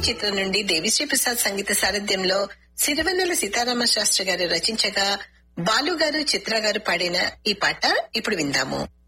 చిత్రం నుండి దేవిశ్రీ ప్రసాద్ సంగీత సారథ్యంలో సిరివెన్నెల సీతారామ శాస్త్రి గారు రచించగా బాలు గారు చిత్ర గారు పాడిన ఈ పాట ఇప్పుడు విందాము.